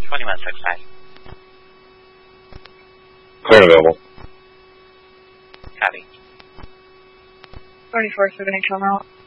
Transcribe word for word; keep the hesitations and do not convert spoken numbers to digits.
twenty-one six five. Clear and available. Copy. twenty-four seven eight,